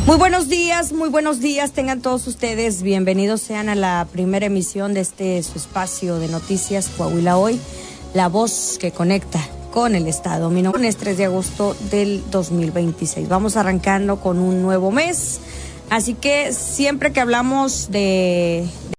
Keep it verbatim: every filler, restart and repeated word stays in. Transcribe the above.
Muy buenos días, muy buenos días, tengan todos ustedes, bienvenidos sean a la primera emisión de este su espacio de noticias Coahuila Hoy, la voz que conecta con el Estado. Mi nombre es tres de agosto del dos mil veintiséis. Vamos arrancando con un nuevo mes, así que siempre que hablamos de